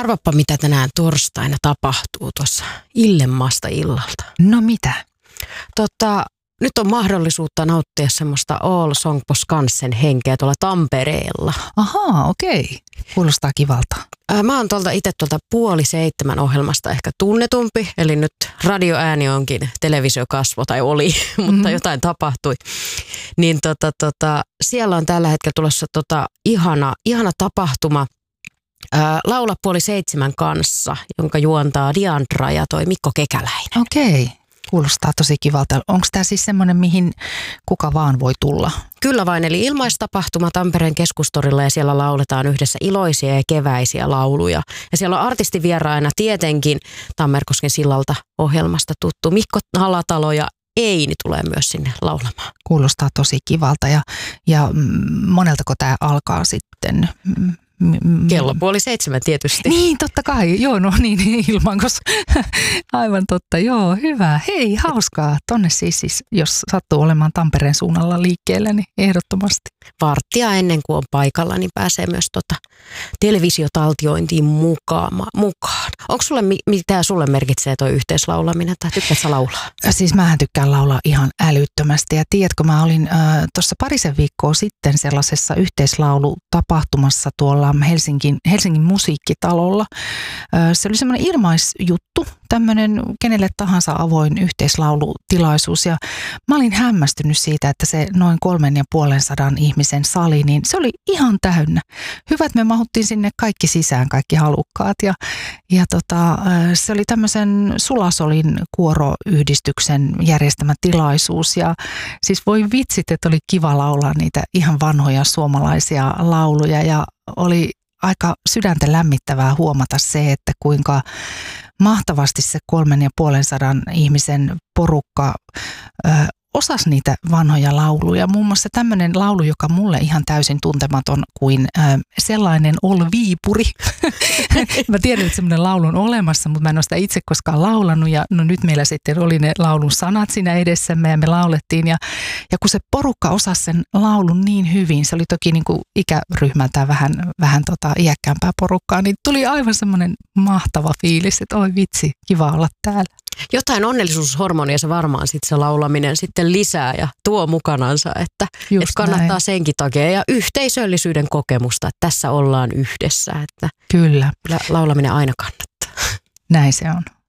Arvappa, mitä tänään torstaina tapahtuu tuossa Illenmaasta illalta. No mitä? Nyt on mahdollisuutta nauttia semmoista All Song på Skansen henkeä tuolla Tampereella. Ahaa, okei. Kuulostaa kivalta. Mä oon itse 6:30 ohjelmasta ehkä tunnetumpi, eli nyt radioääni onkin televisiokasvo, tai oli, mutta jotain tapahtui. Niin siellä on tällä hetkellä tulossa ihana tapahtuma Laula 6:30 kanssa, jonka juontaa Diandra ja toi Mikko Kekäläinen. Okei. Kuulostaa tosi kivalta. Onko tämä siis semmoinen, mihin kuka vaan voi tulla? Kyllä vain, eli ilmaistapahtuma Tampereen keskustorilla ja siellä lauletaan yhdessä iloisia ja keväisiä lauluja. Ja siellä on artistivieraina tietenkin Tammerkosken sillalta ohjelmasta tuttu Mikko Alatalo ja Eini tulee myös sinne laulamaan. Kuulostaa tosi kivalta ja moneltako tämä alkaa sitten? Kello 6:30 tietysti. Niin, totta kai. Joo, no niin, ilman, koska aivan totta. Joo, hyvä. Hei, hauskaa. Tonne siis, jos sattuu olemaan Tampereen suunnalla liikkeellä, niin ehdottomasti. Varttia ennen kuin on paikalla, niin pääsee myös televisiotaltiointiin mukaan. Onko sulle, mitä sulle merkitsee toi yhteislaulaminen, tai tykkäät sä laulaa? Siis mähän tykkään laulaa ihan älyttömästi. Ja tiedätkö, mä olin tuossa parisen viikkoa sitten sellaisessa yhteislaulutapahtumassa tuolla Helsingin musiikkitalolla. Se oli semmoinen ilmaisjuttu, tämmöinen kenelle tahansa avoin yhteislaulutilaisuus. Ja mä olin hämmästynyt siitä, että se noin 350 ihmisen sali, niin se oli ihan täynnä. Hyvä, että me mahuttiin sinne kaikki sisään, kaikki halukkaat. Ja se oli tämmöisen Sulasolin kuoroyhdistyksen järjestämä tilaisuus. Ja siis voi vitsit, että oli kiva laulaa niitä ihan vanhoja suomalaisia lauluja ja oli aika sydäntä lämmittävää huomata se, että kuinka mahtavasti se 350 ihmisen porukka osasi niitä vanhoja lauluja. Muun muassa tämmöinen laulu, joka mulle ihan täysin tuntematon kuin sellainen Ol Viipuri. Mä tiedän, että semmoinen laulu on olemassa, mutta mä en ole sitä itse koskaan laulanut. Ja no nyt meillä sitten oli ne laulun sanat siinä edessämme ja me laulettiin. Ja kun se porukka osasi sen laulun niin hyvin, se oli toki niin kuin ikäryhmältään vähän iäkkäämpää porukkaa, niin tuli aivan semmoinen mahtava fiilis, että oi vitsi, kiva olla täällä. Jotain onnellisuushormonia se varmaan sitten se laulaminen sitten lisää ja tuo mukanansa, että kannattaa näin. Senkin takia ja yhteisöllisyyden kokemusta, että tässä ollaan yhdessä, että kyllä laulaminen aina kannattaa. Näin se on.